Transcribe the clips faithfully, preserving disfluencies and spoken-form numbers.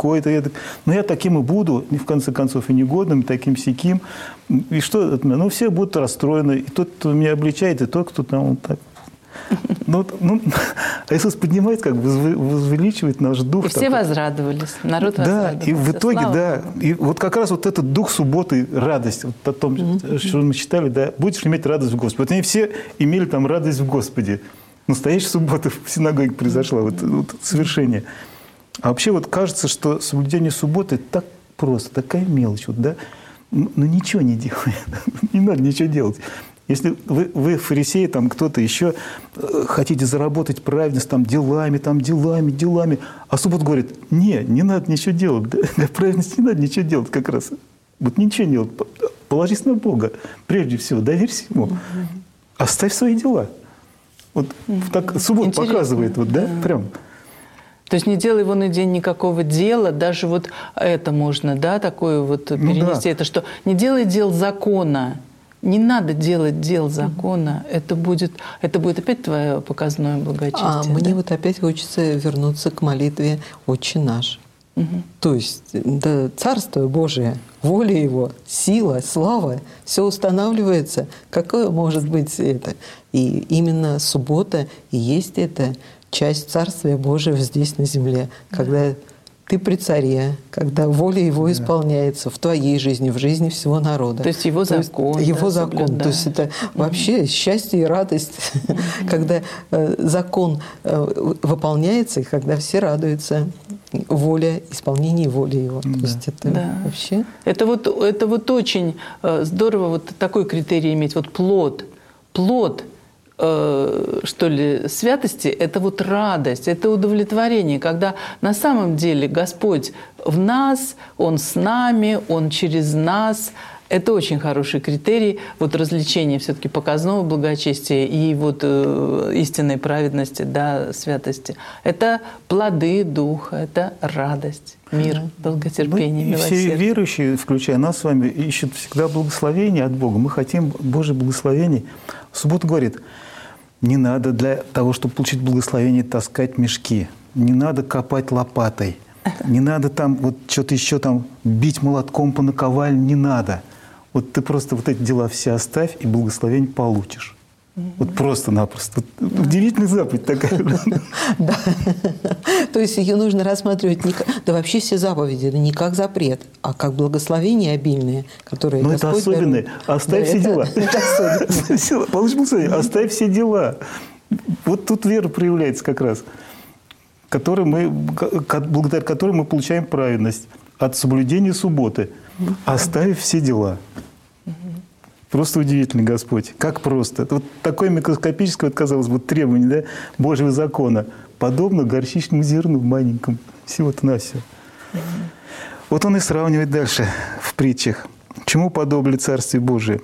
такой-то. Я, ну, я таким и буду, в конце концов, и негодным, и таким-сяким. И что? Ну, все будут расстроены. И тот, кто меня обличает, и тот, кто там вот так. Ну, ну, а Иисус поднимает, как бы возвеличивает наш дух. И все возрадовались, народ возрадовался. Да, и в итоге, Слава да, Богу. и вот как раз вот этот дух субботы, радость, вот о том, mm-hmm. что мы читали, да, будешь иметь радость в Господе. Вот они все имели там радость в Господе. Настоящая суббота в синагоге произошла, вот, вот совершение. А вообще вот кажется, что соблюдение субботы так просто, такая мелочь, вот, да, ну ничего не делай, не надо ничего делать. Если вы, вы фарисеи, там кто-то еще, хотите заработать праведность там, делами, там, делами, делами, а суббота говорит, не, не надо ничего делать, для праведности не надо ничего делать как раз. Вот ничего не делать, положись на Бога, прежде всего, доверься Ему, оставь свои дела. Вот так суббота Интересно. Показывает, вот, да, да. прям. То есть не делай вон и день никакого дела, даже вот это можно, да, такое вот перенести, ну, да. это что не делай дел закона. Не надо делать дел закона. Mm-hmm. Это будет, это будет опять твое показное благочестие. А да? мне вот опять хочется вернуться к молитве «Отче наш». Mm-hmm. То есть да, Царство Божие, воля Его, сила, слава, все устанавливается. Какое может быть это? И именно суббота и есть эта часть Царствия Божьего здесь на земле, когда mm-hmm. ты при царе, когда воля Его да. исполняется в твоей жизни, в жизни всего народа. То есть Его То закон. Есть, его да, закон. То есть это mm-hmm. вообще счастье и радость, mm-hmm. когда э, закон э, выполняется, и когда все радуются воле, исполнению воли Его. Да. То есть это да. вообще... Это вот, это вот очень здорово вот такой критерий иметь. Вот плод. Плод что ли, святости – это вот радость, это удовлетворение, когда на самом деле Господь в нас, Он с нами, Он через нас. Это очень хороший критерий вот развлечения все-таки показного благочестия и вот э, истинной праведности, да, святости. Это плоды Духа, это радость, мир, долготерпение, мы, милосердие. Все верующие, включая нас с вами, ищут всегда благословения от Бога. Мы хотим Божьих благословений. Суббота говорит, не надо для того, чтобы получить благословение, таскать мешки. Не надо копать лопатой. Не надо там вот что-то еще там бить молотком по наковальне. Не надо. Вот ты просто вот эти дела все оставь, и благословение получишь. Mm-hmm. Вот просто-напросто. Вот удивительная заповедь такая. Да. То есть ее нужно рассматривать не как... Да вообще все заповеди не как запрет, а как благословение обильное, которое Но это особенное. Оставь все дела. Получишь благословение. Оставь все дела. Вот тут вера проявляется как раз, благодаря которой мы получаем праведность от соблюдения субботы, оставив все дела. Просто удивительный Господь. Как просто. Вот такое микроскопическое, вот, казалось бы, требование, да, Божьего закона, подобно горчичному зерну маленькому. Всего-то на все. Mm-hmm. Вот он и сравнивает дальше в притчах. Чему подобно Царствие Божие?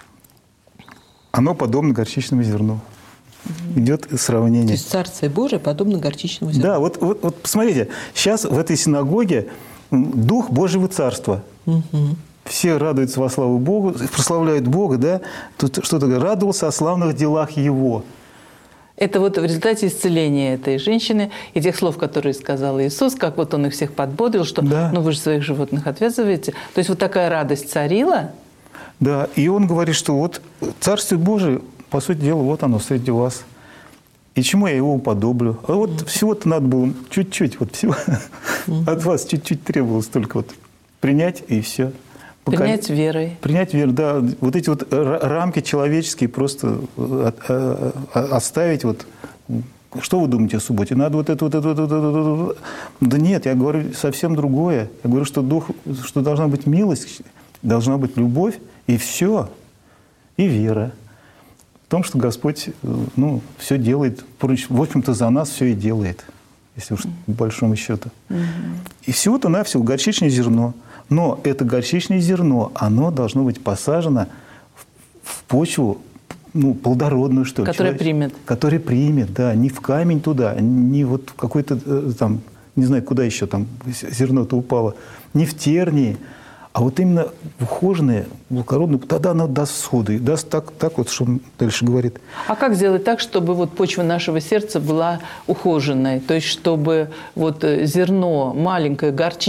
Оно подобно горчичному зерну. Mm-hmm. Идет сравнение. То есть Царствие Божие подобно горчичному зерну. Да, вот, вот, вот посмотрите, сейчас в этой синагоге Дух Божьего Царства. Mm-hmm. Все радуются во славу Богу, прославляют Бога, да? Тут что-то радовался о славных делах Его. Это вот в результате исцеления этой женщины и тех слов, которые сказал Иисус, как вот Он их всех подбодрил, что да. ну вы же своих животных отвязываете. То есть вот такая радость царила. Да, и Он говорит, что вот Царствие Божие, по сути дела, вот оно среди вас. И чему я его уподоблю? А вот mm-hmm. всего-то надо было чуть-чуть, вот всего mm-hmm. от вас чуть-чуть требовалось только вот принять и все. Принять верой. Принять веру, да. Вот эти вот рамки человеческие просто оставить. Вот. Что вы думаете о субботе? Надо вот это, вот это, вот это, вот это. Да нет, я говорю совсем другое. Я говорю, что, дух, что должна быть милость, должна быть любовь, и все. И вера. В том, что Господь ну, все делает, в общем-то, за нас все и делает, если уж по большому счету. Mm-hmm. И всего-то навсего горчичное зерно. Но это горчичное зерно, оно должно быть посажено в почву, ну, плодородную, что ли. Которая примет. Которая примет, да. Не в камень туда, не вот в какой-то там, не знаю, куда еще там зерно-то упало, не в тернии, а вот именно ухоженное, благородное, тогда оно даст всходы. Даст так, так вот, что он дальше говорит. А как сделать так, чтобы вот почва нашего сердца была ухоженной? То есть, чтобы вот зерно маленькое, горчичное,